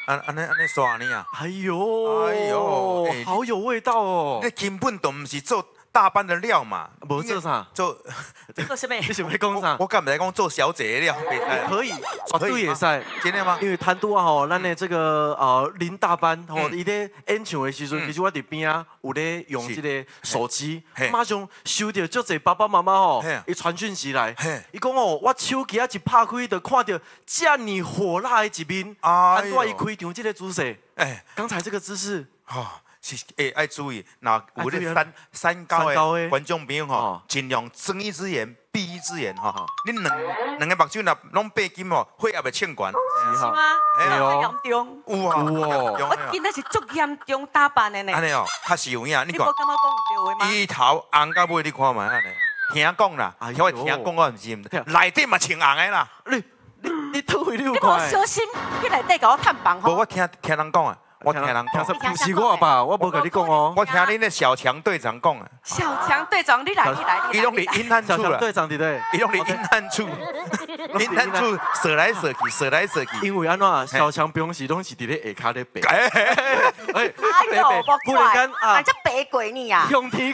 安尼刷呢啊！ 哎呦，好有味道哦！ 你根本都不是做大班的料嘛， 无做啥？ 做做什么？ 你想要讲啥？ 我敢不来讲做小姐的料， 可以，绝对也使。 真的吗？ 因为谈多啊吼，咱的这个林大班吼，伊咧演唱的时阵，其实我伫边啊有咧用这个手机，马上收到足侪爸爸妈妈吼，伊传讯息来，伊讲哦，我手机啊一拍开，就看到这么火辣的一面，谈多伊开场这个姿势，刚才这个姿势， 是爱注意，那有咧三高的观众朋友吼，尽量睁一只眼闭一只眼哈。你两个目睭若拢闭紧哦，血也袂呛悬。 是吗？ 有严重。 有啊， 我今仔是足严重打扮的呢。 安尼哦，较是有影。 你无感觉讲有对话吗？ 伊头红到尾，你看嘛安尼。听讲啦，我听讲我唔是，内底嘛穿红的啦。 你退回你有你看？ 无小心去内底甲我探房吼。 无，我听人讲啊。我听人讲， 不是我吧？我无甲你讲哦。 我听恁的小强队长讲啊。 小强队长，你来。 伊拢伫阴暗处啦。 队长伫咧。 伊拢伫阴暗处，阴暗处射来射去。 因为安怎？小强平时拢是伫咧下骹咧爬。 哎呦，无怪，啊，这白鬼你啊！ 向天